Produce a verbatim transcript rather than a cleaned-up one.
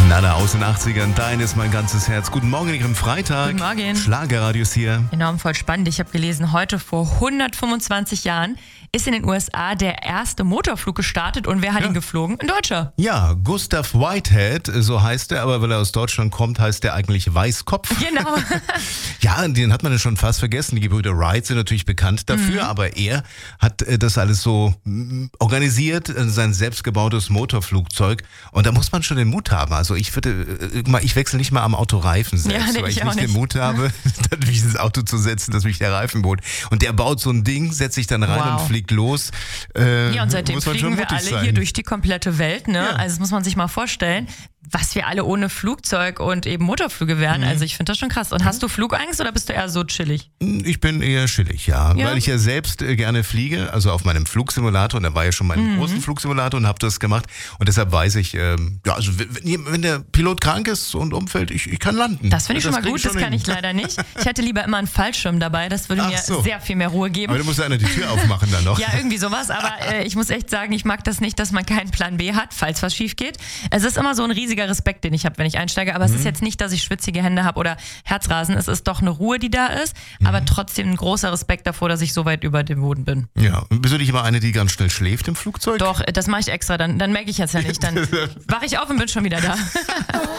Nana aus den achtzigern, dein ist mein ganzes Herz. Guten Morgen, Ihrem Freitag. Guten Morgen. Schlagerradios hier. Enorm voll spannend. Ich habe gelesen, heute vor hundertfünfundzwanzig Jahren ist in den U S A der erste Motorflug gestartet. Und wer hat Ja. ihn geflogen? Ein Deutscher. Ja, Gustav Whitehead, so heißt er, aber weil er aus Deutschland kommt, heißt er eigentlich Weißkopf. Genau. Ja, den hat man ja schon fast vergessen. Die Gebrüder Wright sind natürlich bekannt dafür, Mhm. aber er hat äh, das alles so mm, organisiert, äh, sein selbstgebautes Motorflugzeug. Und da muss man schon den Mut haben. Also ich würde, äh, mal, ich wechsle nicht mal am Autoreifen selbst, Ja, nee, weil ich, ich nicht auch den nicht. Mut habe, dann mich ins Auto zu setzen, dass mich der Reifen bohrt. Und der baut so ein Ding, setzt sich dann rein Wow. und fliegt los. Äh, Ja, und seitdem muss man schon fliegen wir mutig alle sein. hier durch die komplette Welt. Ne? Ja. Also das muss man sich mal vorstellen, was wir alle ohne Flugzeug und eben Motorflüge wären. Mhm. Also ich finde das schon krass. Und hast du Flugangst oder bist du eher so chillig? Ich bin eher chillig, ja, Ja. weil ich ja selbst äh, gerne fliege, also auf meinem Flugsimulator, und da war ja schon mein Mhm. großen Flugsimulator und habe das gemacht und deshalb weiß ich, ähm, ja, also wenn, wenn der Pilot krank ist und umfällt, ich, ich kann landen. Das finde ich schon mal krieg gut, das kann hin. ich leider nicht. Ich hätte lieber immer einen Fallschirm dabei, das würde Ach mir so. sehr viel mehr Ruhe geben. Aber du musst ja einer die Tür aufmachen dann noch. Ja, irgendwie sowas, aber äh, ich muss echt sagen, ich mag das nicht, dass man keinen Plan B hat, falls was schief geht. Es ist immer so ein riesiger Respekt, den ich habe, wenn ich einsteige, aber Mhm. es ist jetzt nicht, dass ich schwitzige Hände habe oder Herzrasen, es ist doch eine Ruhe, die da ist, Mhm. aber trotzdem ein großer Respekt davor, dass ich so weit über dem Boden bin. Ja, und bist du nicht immer eine, die ganz schnell schläft im Flugzeug? Doch, äh, das mache ich extra, dann, dann merke ich jetzt ja nicht, dann wache ich auf und bin schon wieder da.